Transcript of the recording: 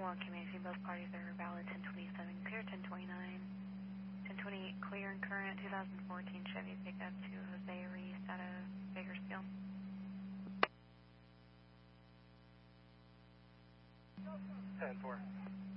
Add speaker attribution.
Speaker 1: 10-1 community, both parties are valid. 1027 clear, 1029. 1028 clear and current, 2014 Chevy pickup to Jose Reese out of Bakersfield.
Speaker 2: 10-4.